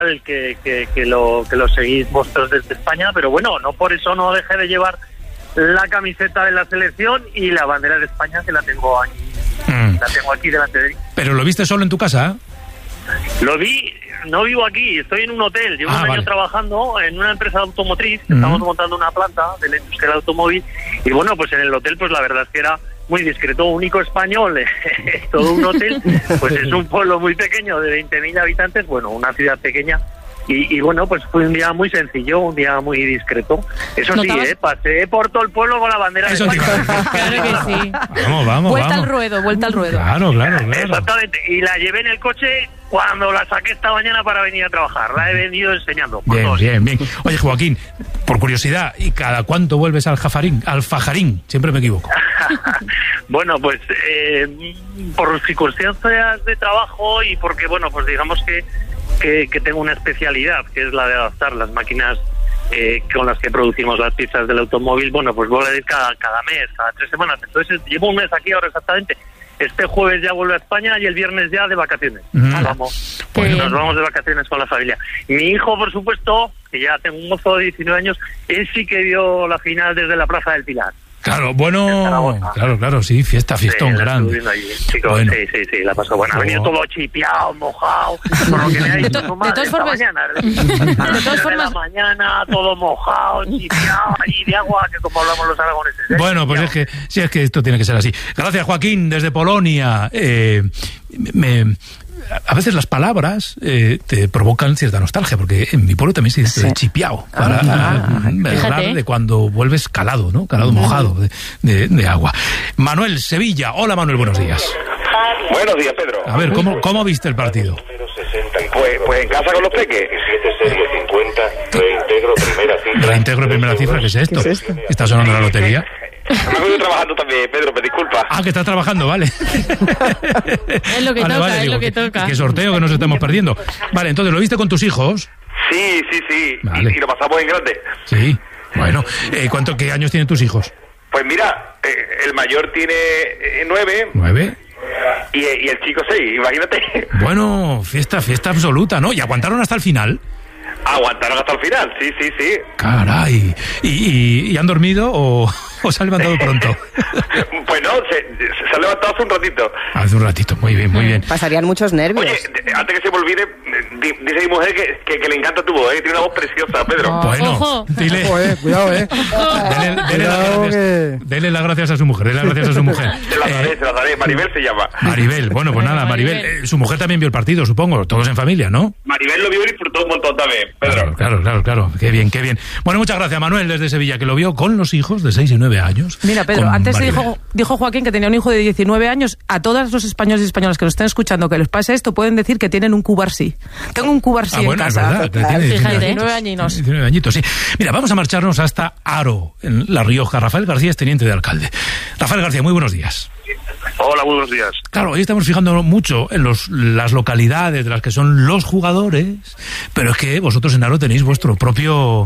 que lo seguís vosotros desde España, pero bueno, no por eso no dejé de llevar la camiseta de la selección y la bandera de España, que la tengo aquí, la tengo aquí delante de mí. ¿Pero lo viste solo en tu casa? Lo vi, no vivo aquí, estoy en un hotel, llevo un año trabajando en una empresa automotriz, estamos montando una planta de la industria del automóvil, y bueno, pues en el hotel, pues la verdad es que era muy discreto, único español, todo un hotel, pues es un pueblo muy pequeño de 20.000 habitantes, bueno, una ciudad pequeña, y bueno, pues fue un día muy sencillo, un día muy discreto. Eso sí, pasé por todo el pueblo con la bandera de España. Claro que sí. Vamos. Vuelta al ruedo. Claro. Exactamente, y la llevé en el coche cuando la saqué esta mañana para venir a trabajar. La he venido enseñando. Bien. Oye, Joaquín, por curiosidad, ¿y cada cuánto vuelves al Fajarín? Siempre me equivoco. Bueno, pues por circunstancias de trabajo y porque, bueno, pues digamos que tengo una especialidad, que es la de adaptar las máquinas con las que producimos las piezas del automóvil. Bueno, pues voy a ir cada mes, cada 3 semanas. Entonces llevo un mes aquí ahora exactamente. Este jueves ya vuelvo a España y el viernes ya de vacaciones. Vamos, pues nos vamos de vacaciones con la familia. Mi hijo, por supuesto, que ya tengo un mozo de 19 años, él sí que vio la final desde la Plaza del Pilar. Claro, bueno, claro, sí, fiestón grande. Allí, chicos, bueno. Sí, la pasó buena. Ha venido todo chipeado, mojado, por lo que me ha dicho su madre esta mañana. De todas formas, la mañana, todo mojado, chipeado, allí de agua, que como hablamos los aragoneses. Bueno, pues es que esto tiene que ser así. Gracias, Joaquín, desde Polonia. A veces las palabras te provocan cierta nostalgia, porque en mi pueblo también se dice chipiao, para hablar de cuando vuelves calado, ¿no? Calado, mojado de agua. Manuel, Sevilla. Hola, Manuel, buenos días. Buenos días, Pedro. A ver, ¿cómo viste el partido? Pues en casa con los peques. 50, reintegro primera cifra, ¿qué es esto? ¿Está sonando la lotería? Me estoy trabajando también, Pedro, me disculpa. Que estás trabajando, vale. Es lo que toca, es lo que toca. Qué sorteo que nos estamos perdiendo. Vale, entonces, ¿lo viste con tus hijos? Sí. Vale. Y lo pasamos en grande. Sí, bueno. ¿Qué años tienen tus hijos? Pues mira, el mayor tiene 9. 9. Y el chico 6, imagínate. Bueno, fiesta absoluta, ¿no? ¿Y aguantaron hasta el final? Aguantaron hasta el final, sí. Caray. ¿Y han dormido o se han levantado pronto? Pues no, se ha levantado hace un ratito. Hace un ratito, muy bien. Pasarían muchos nervios. Oye, antes que se me olvide, dice mi mujer que le encanta tu voz, tiene una voz preciosa, Pedro. Bueno, ojo. Dile. Cuidado, Dele las gracias a su mujer, Se la daré, Maribel se llama. Maribel, bueno, pues nada, Maribel. Su mujer también vio el partido, supongo, todos en familia, ¿no? Maribel lo vio y disfrutó un montón también, Pedro. Claro, qué bien. Bueno, muchas gracias, Manuel, desde Sevilla, que lo vio con los hijos de 6 y 9 años. Mira, Pedro, antes dijo Joaquín que tenía un hijo de 19 años. A todos los españoles y españolas que nos estén escuchando que les pase esto, pueden decir que tienen un Cubarsí. Tengo un Cubarsí en casa. Es verdad, fíjate, 19 añinos. 19 añitos, sí. Mira, vamos a marcharnos hasta Haro, en La Rioja. Rafael García es teniente de alcalde. Rafael García, muy buenos días. Hola, muy buenos días. Claro, hoy estamos fijando mucho en las localidades de las que son los jugadores, pero es que vosotros en Haro tenéis vuestro propio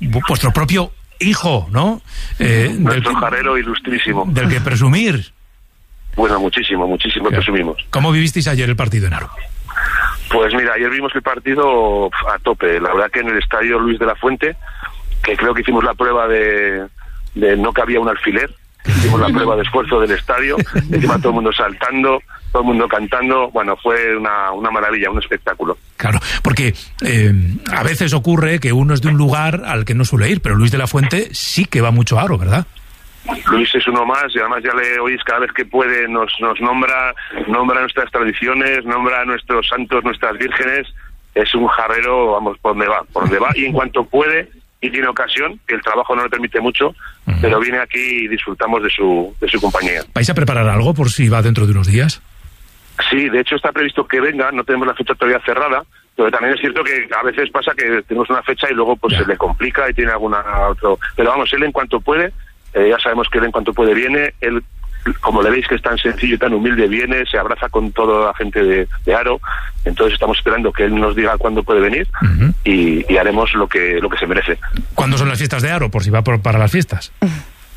hijo, ¿no? Nuestro jarero ilustrísimo. Del que presumir. Bueno, muchísimo presumimos. ¿Cómo vivisteis ayer el partido en Haro? Pues mira, ayer vimos el partido a tope. La verdad que en el estadio Luis de la Fuente, que creo que hicimos la prueba de no cabía un alfiler. Hicimos la prueba de esfuerzo del estadio, encima todo el mundo saltando, todo el mundo cantando. Bueno, fue una maravilla, un espectáculo. Claro, porque a veces ocurre que uno es de un lugar al que no suele ir, pero Luis de la Fuente sí que va mucho a Haro, ¿verdad? Luis es uno más y además ya le oís cada vez que puede, nos nombra nuestras tradiciones, nombra a nuestros santos, nuestras vírgenes. Es un jarrero, vamos, por donde va y en cuanto puede y tiene ocasión, que el trabajo no le permite mucho, pero viene aquí y disfrutamos de su compañía. ¿Vais a preparar algo por si va dentro de unos días? Sí, de hecho está previsto que venga, no tenemos la fecha todavía cerrada, pero también es cierto que a veces pasa que tenemos una fecha y luego pues se le complica y tiene alguna otro. Pero vamos, él en cuanto puede, ya sabemos que él en cuanto puede viene, él, como le veis que es tan sencillo y tan humilde, viene, se abraza con toda la gente de Haro, entonces estamos esperando que él nos diga cuándo puede venir y haremos lo que se merece. ¿Cuándo son las fiestas de Haro, por si va para las fiestas?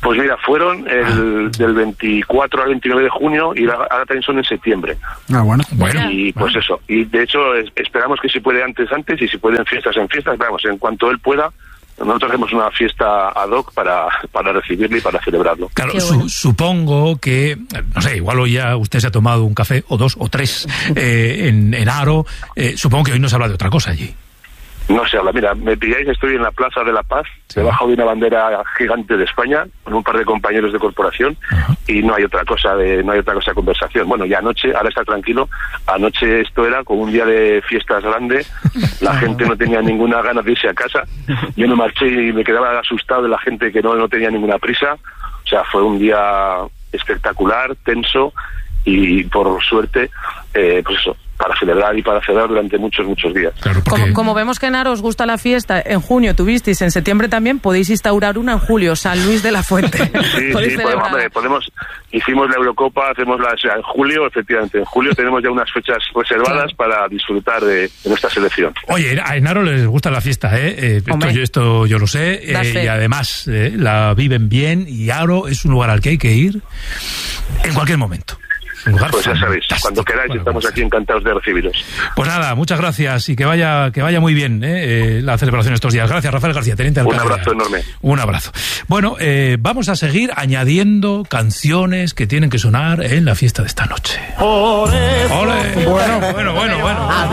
Pues mira, fueron del 24 al 29 de junio y ahora también son en septiembre. Bueno. Y pues eso. Y de hecho esperamos que si puede antes, y si puede en fiestas, vamos, en cuanto él pueda, nosotros hacemos una fiesta ad hoc para recibirle y para celebrarlo. Claro, supongo que, no sé, igual hoy ya usted se ha tomado un café, o 2 o 3, en Haro. Supongo que hoy no se habla de otra cosa allí. No se habla. Mira, me pilláis, estoy en la Plaza de la Paz, debajo de una bandera gigante de España, con un par de compañeros de corporación, y no hay otra cosa de conversación. Bueno, ya anoche, ahora está tranquilo, anoche esto era como un día de fiestas grande, la gente no tenía ninguna ganas de irse a casa, yo me marché y me quedaba asustado de la gente que no tenía ninguna prisa, o sea, fue un día espectacular, tenso, y por suerte, pues eso, para celebrar y para celebrar durante muchos días. Claro, porque... como vemos que en Haro os gusta la fiesta, en junio tuvisteis, en septiembre también, podéis instaurar una en julio, San Luis de la Fuente. Sí, podemos, hicimos la Eurocopa, hacemos en julio, efectivamente, en julio tenemos ya unas fechas reservadas para disfrutar de nuestra selección. Oye, en Haro les gusta la fiesta, esto yo lo sé, y además la viven bien, y Haro es un lugar al que hay que ir en cualquier momento. Pues ya sabéis, cuando queráis estamos aquí encantados de recibiros. Pues nada, muchas gracias y que vaya muy bien la celebración estos días. Gracias, Rafael García, teniente alcalde. Un abrazo enorme. Un abrazo. Bueno, vamos a seguir añadiendo canciones que tienen que sonar en la fiesta de esta noche. ¡Ole! Bueno.